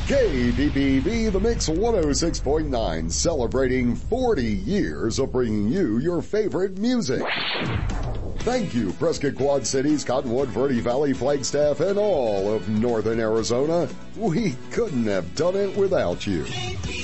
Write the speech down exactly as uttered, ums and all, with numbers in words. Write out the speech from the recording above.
K D P V, The Mix one oh six point nine, celebrating forty years of bringing you your favorite music. Thank you, Prescott Quad Cities, Cottonwood, Verde Valley, Flagstaff, and all of northern Arizona. We couldn't have done it without you.